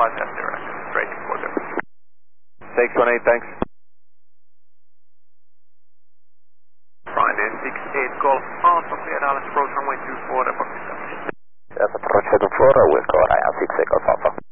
finalize after straight for them. 618, thanks. Friday 68 Golf Alpha, clear Dallas, approach runway 24, report established. Yes, approach 24, we'll go Ryan 6 Golf Alpha.